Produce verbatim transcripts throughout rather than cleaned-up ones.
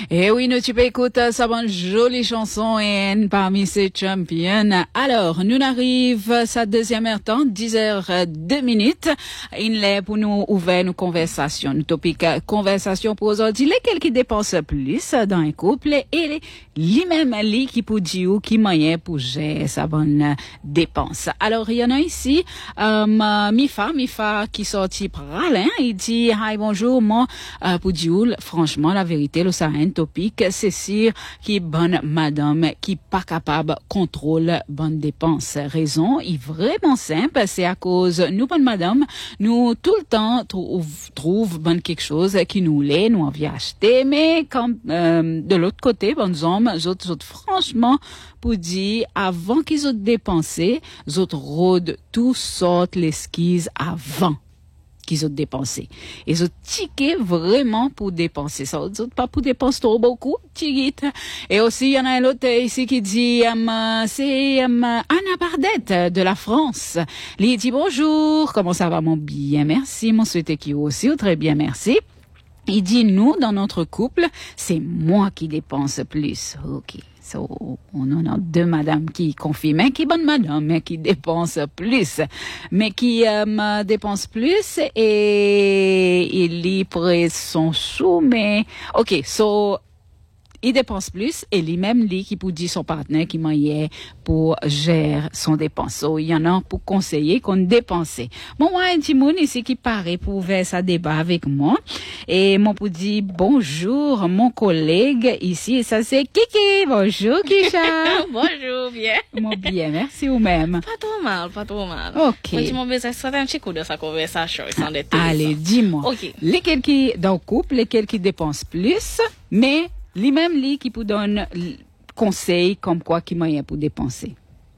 Et oui, nous tu peux écouter ça bonne jolie chanson et parmi ces champions. Alors, nous arrive sa deuxième heure temps, dix heures deux minutes. Il est pour nous ouvrir une conversation, une topic conversation pour aujourd'hui. Lesquels qui dépensent plus dans un couple et les mêmes li qui pour dire qui moyen pour gérer sa bonne dépense. Alors, il y en a ici, euh, Mifa, Mifa qui sortit pralin, il dit, hi, bonjour, moi, euh, pour dire, franchement, la vérité, le ça un topic, c'est sûr qui bonne madame qui pas capable contrôle bonne dépense. Raison, est vraiment simple, c'est à cause nous bonne madame, nous tout le temps trouve trouve bonne quelque chose qui nous l'est, nous envie acheter, mais quand euh, de l'autre côté, bonnes hommes, autres, autres franchement pour dire avant qu'ils ont dépensé, autres rôdent tout sortes les skis avant qu'ils ont dépensé. Ils ont tiqué vraiment pour dépenser. Ça, ils ont pas pour dépenser trop beaucoup, tigite. Et aussi, il y en a un autre ici qui dit, um, c'est um, Anna Bardette de la France. Il dit bonjour, comment ça va mon bien, merci. Mon souhaité qui aussi, très bien, merci. Il dit, nous, dans notre couple, c'est moi qui dépense plus. Ok. So, on en a deux madames qui confirment, qui bonne madame, mais qui dépense plus, mais qui euh, dépense plus et il livre son sou, mais ok, so il dépense plus et lui-même lui qui pour dire son partenaire qui moyen pour gérer son dépense. So, il y en a pour conseiller qu'on dépense. Bon, moi, un petit monde ici qui paraît pour faire ça débat avec moi. Et mon pour dire bonjour, mon collègue ici, ça c'est Kiki. Bonjour, Kisha. Bonjour, bien. Mon bien, merci vous-même. Pas trop mal, pas trop mal. Ok. Moi, je m'en vais ça un petit coup de sa conversation, sans détail. Allez, dis-moi. Ok. Lesquels qui, dans le couple, lesquels qui dépensent plus, mais les mêmes li qui vous donne conseil comme quoi qui moyen pour dépenser.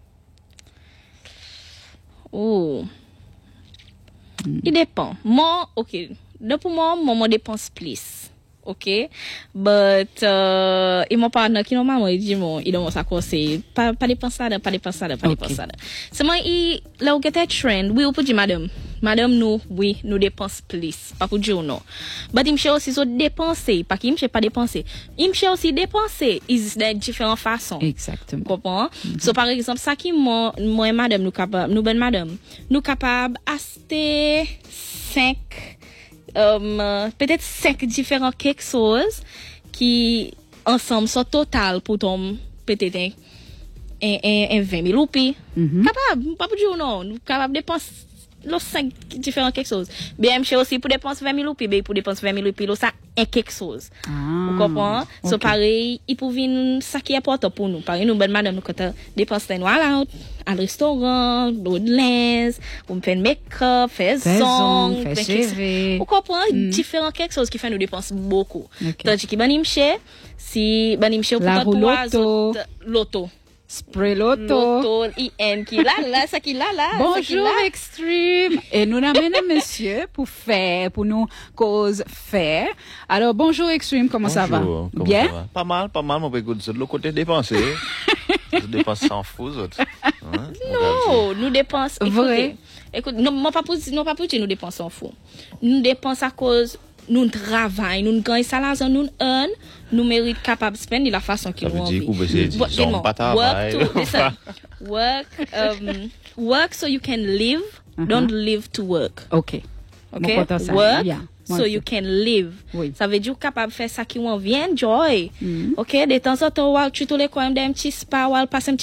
Oh. Mm. Il dépend. Moi, ok. Donc pour moi, moi, moi dépense plus. Ok. But, euh, et mon partenaire qui normalement, il dit, bon, il donne ça conseil. Pas, pas dépenser là, pas dépenser là, pas okay. dépenser là. C'est moi, il, là où get a trend, oui, on peut dire madame. Madame, nous, oui, nous dépensons plus. Pas pour dire non. Mais il me aussi dépenser. Pas qu'il me pas dépenser. Il me aussi dépenser. Il y a différentes façons. Exactement. Comprends? Mm-hmm. So, par exemple, ça qui, moi, moi et madame, nous capables, nous, ben madame, nous capables acheter cinq, um, peut-être cinq différents quelque chose qui, ensemble, sont total pour ton, peut-être, un, un, un, un vingt mille roupies. Mm-hmm. Capable. Pas pour dire non. Nous capables de dépenser los cinq différents quelque chose. Bien, je aussi pour dépenser vingt mille roupies, ben pour dépenser vingt mille roupies, là ça est quelque chose. Ah, vous comprenez? okay. So pareil, il pour venir ça qui est important pour nous. Pareil nous ben madame nous quand dépenser nous à à restaurant, l'eau de linge, on fait make-up, faire son, faire cheveux. Vous comprenez? Mm. Différents quelque chose qui fait nous dépenser beaucoup. Okay. Tandis que ben imche si ben imche pour trois autres loto. Spray Loto. Loto, I N qui là, là, ça qui là, là. Bonjour, Extreme. Et nous amènons monsieur pour faire, pour nous cause faire. Alors, bonjour, Extreme, comment bonjour, ça va? Comment bien? Ça va? Pas mal, pas mal, mon écoute, de l'autre côté dépensé. Je dépense sans fou, autres. Hein? Non, nous dépensons. Vrai. Écoute, non, non, pas pour, non, pas pour dire nous dépensons fou. Nous dépensons à cause, nous travaillons, nous gagnons ça l'argent, nous earn, nous méritons capable de spendre de la façon qu'il nous envie. Work to, listen, work, um, work so you can live, uh-huh. Don't live to work. Okay. Okay. Work yeah. So you can live. Oui. Ça veut dire capable de faire ça qui on vient enjoy. Mm-hmm. Okay. De temps en temps, tu tous les coins d'un petit spa, ou passer